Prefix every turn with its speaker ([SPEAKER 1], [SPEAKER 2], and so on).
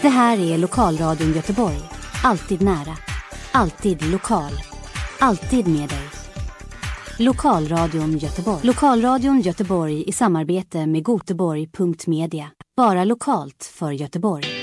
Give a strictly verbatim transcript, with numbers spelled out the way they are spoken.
[SPEAKER 1] Det här är Lokalradion Göteborg. Alltid nära. Alltid lokal. Alltid med dig. Lokalradion Göteborg. Lokalradion Göteborg i samarbete med Göteborg punkt media. Bara lokalt för Göteborg.